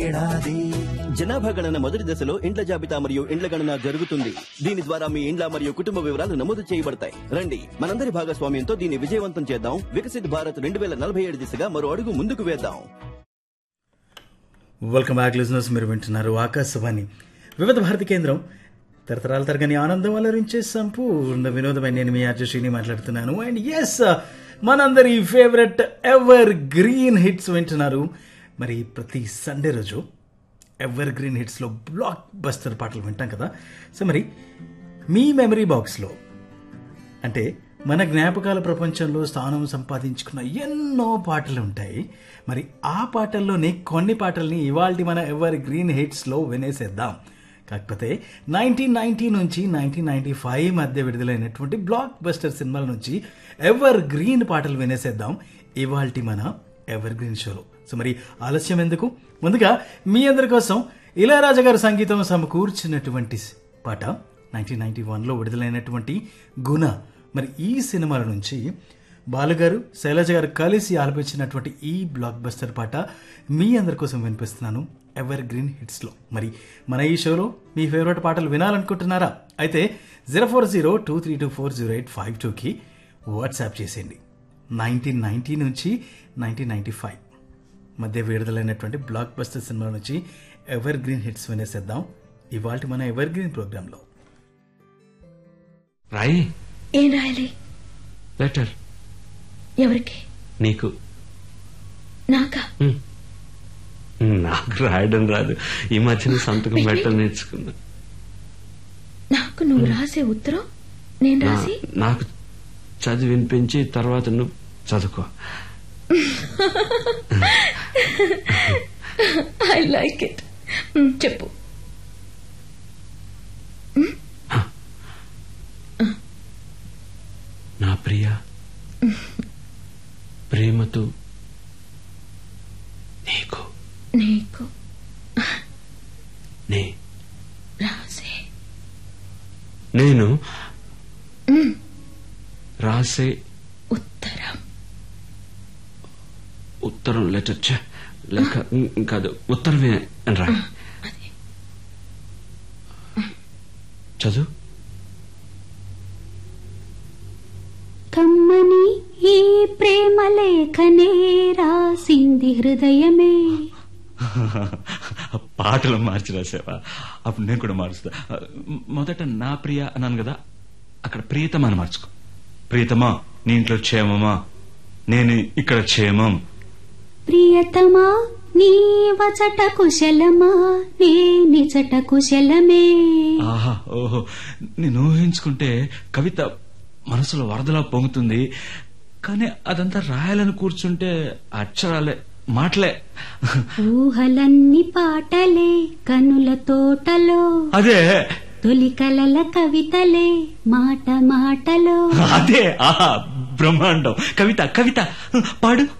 జనాభా గణన మొదటి దశలో ఇండ్ల జాబితా మరియు ఇండ్ల గణన జరుగుతుంది. దీని ద్వారా మీ ఇండ్ల మరియు కుటుంబ వివరాలు నమోదు చేయబడతాయి. రండి, మనందరి భాగస్వామ్యంతో దీన్ని విజయవంతం చేద్దాం. వికసిత్ భారత్ 2047 దిశగా మరో అడుగు ముందుకు వేద్దాం. Welcome back listeners. మీరు వింటున్నారు ఆకాశవాణి వివిధ భారతి కేంద్రం. తరతరాల తరగని ఆనందం అలరించే సంపూర్ణ వినోదమైన నేను మీ ఆర్జశ్రీని మాట్లాడుతున్నాను. అండ్ ఎస్, మనందరి ఫేవరెట్ ఎవర్ గ్రీన్ హిట్స్ వింటున్నారు. మరి ప్రతి సండే రోజు ఎవర్ గ్రీన్ హిట్స్లో బ్లాక్ బస్టర్ పాటలు వింటాం కదా. సో మరి మీ మెమరీ బాక్స్లో అంటే మన జ్ఞాపకాల ప్రపంచంలో స్థానం సంపాదించుకున్న ఎన్నో పాటలు ఉంటాయి. మరి ఆ పాటల్లోనే కొన్ని పాటల్ని ఇవాల్టి మన ఎవర్ గ్రీన్ హిట్స్లో వినేసేద్దాం. కాకపోతే 1990 నుంచి 1995 మధ్య విడుదలైనటువంటి బ్లాక్ బస్టర్ సినిమాల నుంచి ఎవర్ గ్రీన్ పాటలు వినేసేద్దాం ఇవాల్టి మన ఎవర్ గ్రీన్ షోలో. సో మరి ఆలస్యం ఎందుకు, ముందుగా మీ అందరి కోసం ఇళయరాజా గారు సంగీతం సమకూర్చినటువంటి పాట 1991లో విడుదలైనటువంటి గుణ. మరి ఈ సినిమాల నుంచి బాలుగారు శైలజ గారు కలిసి ఆలపించినటువంటి ఈ బ్లాక్ బస్టర్ పాట మీ అందరి కోసం వినిపిస్తున్నాను ఎవర్ గ్రీన్ హిట్స్లో. మరి మన ఈ షోలో మీ ఫేవరెట్ పాటలు వినాలనుకుంటున్నారా? అయితే 04023240852కి వాట్సాప్ చేసేయండి. 1990 నుంచి 1995 మధ్య విడుదలైనటువంటి బ్లాక్ బస్టర్ సినిమా నుంచి ఎవర్ గ్రీన్ హిట్స్ వినేసేద్దాం ఇవాళ మన ఎవర్ గ్రీన్ ప్రోగ్రాంలో. రాయి. ఏం రాయాలి? లెటర్. ఎవరికి? నీకు. నాకా? నాకు రాయడం రాదు. ఈ మధ్యన సంతకం పెట్టడం నేర్చుకున్నా. నాకు నువ్వు రాసే ఉత్తరం నేను రాసి నాకు చదివి వినిపించి తర్వాత నువ్వు చదువుకో. I like it. చెప్పు. నా ప్రియ, ప్రేమతో నీకు నీకు నే రాసే నేను రాసే ఉత్తరం. ఉత్తరం లెటర్ లెక్క కాదు, ఉత్తరమే అని రా. చదువు. కమ్మని ఈ ప్రేమ లేఖనే రాసింది హృదయమే. పాటలు మార్చి రాసావా? అప్పుడు నేను కూడా మారుస్తా. మొదట నా ప్రియ అన్నాను కదా, అక్కడ ప్రియతమా అని మార్చుకో. ప్రియతమా, నీ ఇంట్లో క్షేమమా? నేను ఇక్కడ క్షేమం. ప్రియతమా, నీ వచట కుశలమా? నే నిజట కుశలమే. ఆహా, ఓహో, నేను ఊహించుకుంటే కవిత మనసులో వరదలా పొంగుతుంది. కానీ అదంతా రాయాలని కూర్చుంటే అక్షరాలే, మాటలే. ఊహలన్నీ పాటలే కనుల తోటలో. అదే తొలి కలల కవితలే మాట మాటలో. అదే, ఆహా, బ్రహ్మాండం. కవిత కవిత పాడు.